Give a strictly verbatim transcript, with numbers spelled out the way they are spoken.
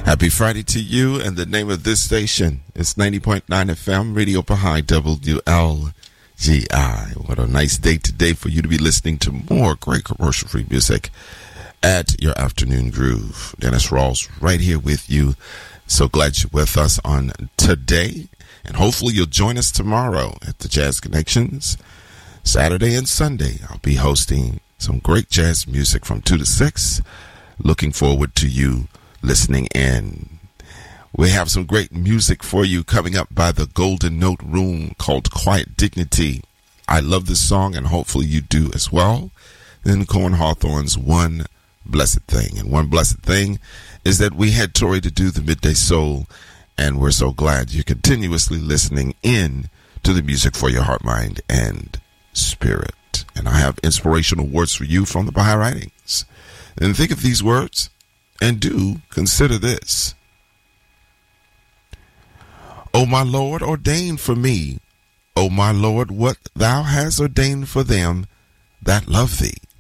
Happy Friday to you, and the name of this station is ninety point nine F M, Radio Baha'i, W L G I. What a nice day today for you to be listening to more great commercial-free music at your afternoon groove. Dennis Rawls right here with you. So glad you're with us on today, and hopefully you'll join us tomorrow at the Jazz Connections. Saturday and Sunday, I'll be hosting some great jazz music from two to six. Looking forward to you listening in. We have some great music for you coming up by the Golden Note Room called Quiet Dignity. I love this song, and hopefully you do as well. Then Cohen Hawthorne's One Blessed Thing. And One Blessed Thing is that we had Tori to do the Midday Soul, and we're so glad you're continuously listening in to the music for your heart, mind, and spirit. And I have inspirational words for you from the Baha'i Writings. And think of these words and do consider this. O my Lord, ordain for me, O my Lord, what thou hast ordained for them that love thee.